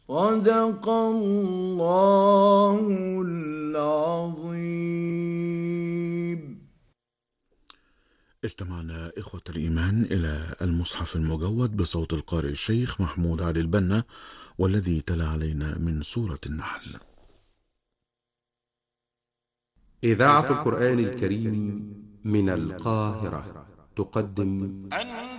صدق الله العظيم. استمعنا إخوة الإيمان إلى المصحف المجود بصوت القارئ الشيخ محمود علي البنا، والذي تلا علينا من سورة النحل. إذاعة القرآن الكريم من القاهرة تقدم